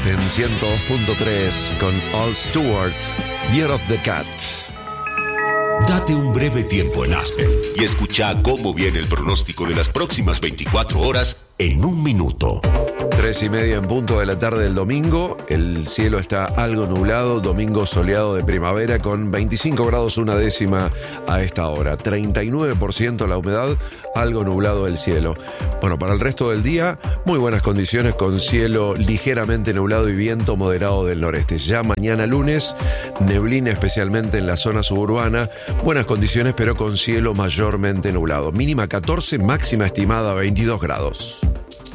en 102.3 con All Stewart, Year of the Cat. Date un breve tiempo en Aspen y escucha cómo viene el pronóstico de las próximas 24 horas en un minuto. 3:30 en punto de la tarde del domingo. El cielo está algo nublado, domingo soleado de primavera con 25 grados una décima a esta hora. 39% la humedad, algo nublado el cielo. Bueno, para el resto del día, muy buenas condiciones con cielo ligeramente nublado y viento moderado del noreste. Ya mañana lunes, neblina especialmente en la zona suburbana. Buenas condiciones pero con cielo mayormente nublado. Mínima 14, máxima estimada 22 grados.